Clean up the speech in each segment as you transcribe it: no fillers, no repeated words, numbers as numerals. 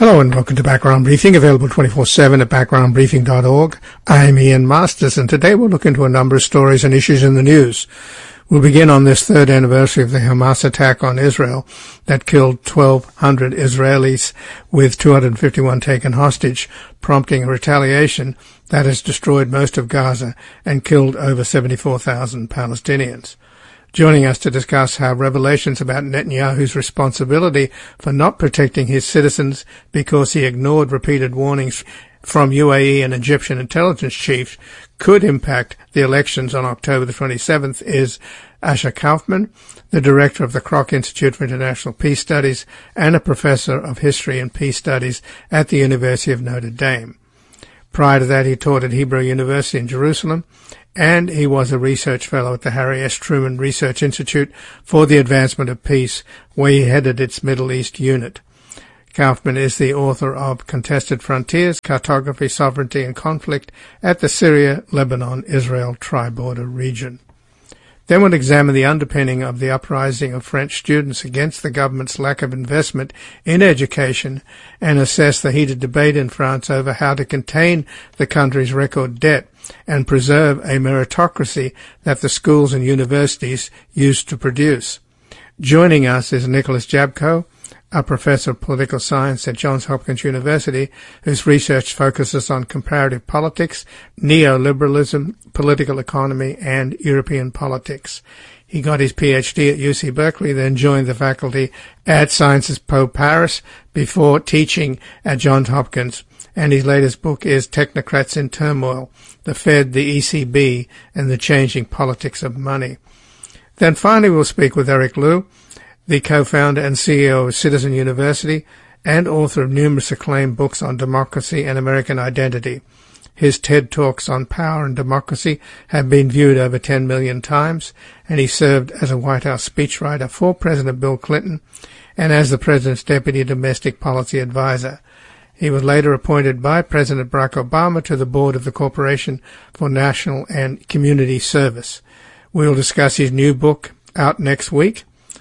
Hello and welcome to Background Briefing, available 24/7 at backgroundbriefing.org. I'm Ian Masters, and today we'll look into a number of stories and issues in the news. We'll begin on this third anniversary of the Hamas attack on Israel that killed 1,200 Israelis with 251 taken hostage, prompting a retaliation that has destroyed most of Gaza and killed over 74,000 Palestinians. Joining us to discuss how revelations about Netanyahu's responsibility for not protecting his citizens because he ignored repeated warnings from UAE and Egyptian intelligence chiefs could impact the elections on October the 27th is Asher Kaufman, the director of the Kroc Institute for International Peace Studies and a professor of history and peace studies at the University of Notre Dame. Prior to that, he taught at Hebrew University in Jerusalem, and he was a research fellow at the Harry S. Truman Research Institute for the Advancement of Peace, where he headed its Middle East unit. Kaufman is the author of Contested Frontiers, Cartography, Sovereignty and Conflict at the Syria, Lebanon, Israel Tri-Border Region. Then we'll examine the underpinning of the uprising of French students against the government's lack of investment in education and assess the heated debate in France over how to contain the country's record debt and preserve a meritocracy that the schools and universities used to produce. Joining us is Nicholas Jabko, a professor of political science at Johns Hopkins University, whose research focuses on comparative politics, neoliberalism, political economy, and European politics. He got his PhD at UC Berkeley, then joined the faculty at Sciences Po Paris before teaching at Johns Hopkins, and his latest book is Technocrats in Turmoil, the Fed, the ECB, and the Changing Politics of Money. Then finally we'll speak with Eric Liu, the co-founder and CEO of Citizen University and author of numerous acclaimed books on democracy and American identity. His TED Talks on power and democracy have been viewed over 10 million times, and he served as a White House speechwriter for President Bill Clinton and as the President's Deputy Domestic Policy Advisor. He was later appointed by President Barack Obama to the board of the Corporation for National and Community Service. We'll discuss his new book, out next week,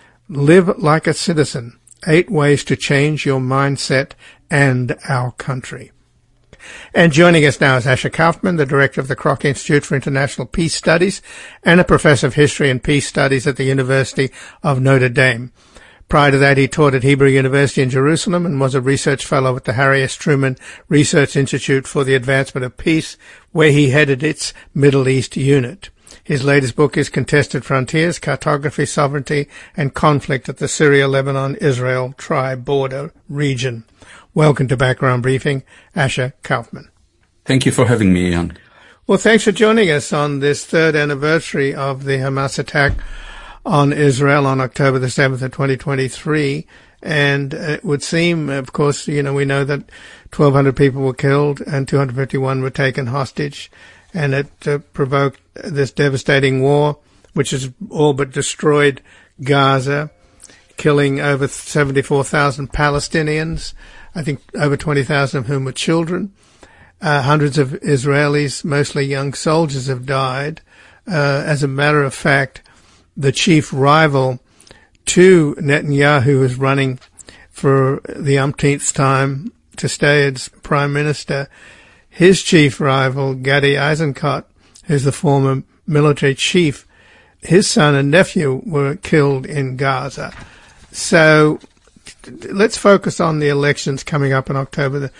Live Like a Citizen, 8 Ways to Change Your Mindset and Our Country. And joining us now is Asher Kaufman, the director of the Kroc Institute for International Peace Studies and a professor of history and peace studies at the University of Notre Dame. Prior to that, he taught at Hebrew University in Jerusalem and was a research fellow at the Harry S. Truman Research Institute for the Advancement of Peace, where he headed its Middle East unit. His latest book is Contested Frontiers, Cartography, Sovereignty and Conflict at the Syria, Lebanon, Israel Tri-Border Region. Welcome to Background Briefing, Asher Kaufman. Thank you for having me, Ian. Well, thanks for joining us on this third anniversary of the Hamas attack on Israel on October the 7th of 2023. And it would seem, of course, we know that 1,200 people were killed and 251 were taken hostage. And it provoked this devastating war, which has all but destroyed Gaza, killing over 74,000 Palestinians, I think over 20,000 of whom were children. Hundreds of Israelis, mostly young soldiers, have died. As a matter of fact, the chief rival to Netanyahu is running for the umpteenth time to stay as prime minister. His chief rival, Gadi Eisenkot, who's the former military chief, his son and nephew were killed in Gaza. So let's focus on the elections coming up on October the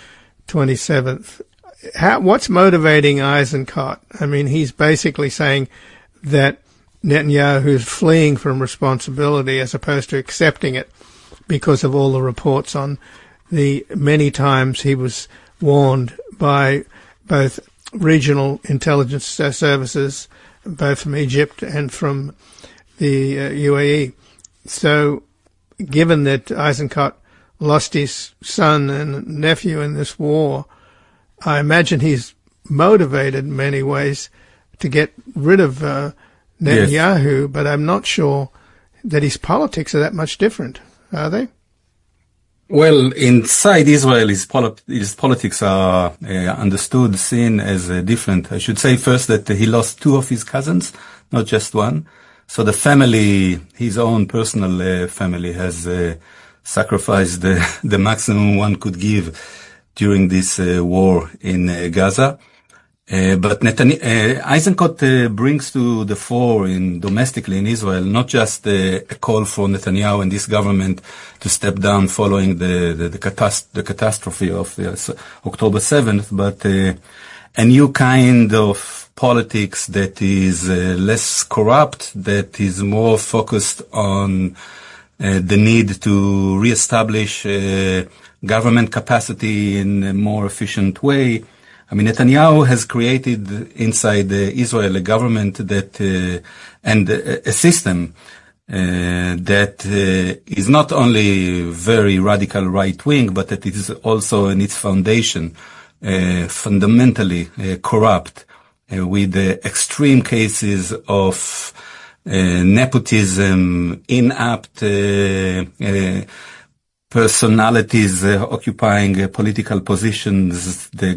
27th. What's motivating Eisenkot? I mean, he's basically saying that Netanyahu is fleeing from responsibility as opposed to accepting it because of all the reports on the many times he was warned by both regional intelligence services, both from Egypt and from the UAE. So given that Eisenkot lost his son and nephew in this war, I imagine he's motivated in many ways to get rid of Netanyahu, yes. But I'm not sure that his politics are that much different, are they? Well, inside Israel, his politics are understood, seen as different. I should say first that he lost 2 of his cousins, not just one. So the family, his own personal family, has sacrifice the maximum one could give during this war in Gaza. But Eisenkot brings to the fore domestically in Israel not just a call for Netanyahu and this government to step down following the catastrophe of October 7th, but a new kind of politics that is less corrupt, that is more focused on the need to reestablish government capacity in a more efficient way. I mean, Netanyahu has created inside Israel a government that and a system that is not only very radical right wing, but that it is also in its foundation fundamentally corrupt, with extreme cases of nepotism, inapt personalities occupying political positions, the